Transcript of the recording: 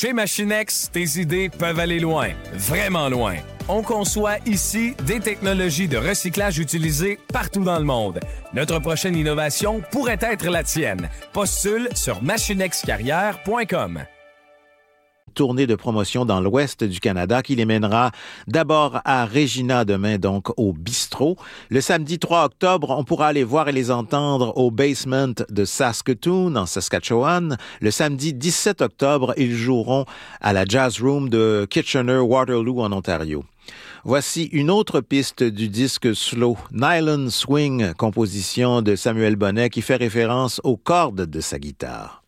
Chez Machinex, tes idées peuvent aller loin, vraiment loin. On conçoit ici des technologies de recyclage utilisées partout dans le monde. Notre prochaine innovation pourrait être la tienne. Postule sur machinexcarrière.com. Tournée de promotion dans l'ouest du Canada qui les mènera d'abord à Regina, demain donc au Bistrot. Le samedi 3 octobre, on pourra aller voir et les entendre au Basement de Saskatoon, en Saskatchewan. Le samedi 17 octobre, ils joueront à la Jazz Room de Kitchener-Waterloo en Ontario. Voici une autre piste du disque Slow, Nylon Swing, composition de Samuel Bonnet qui fait référence aux cordes de sa guitare.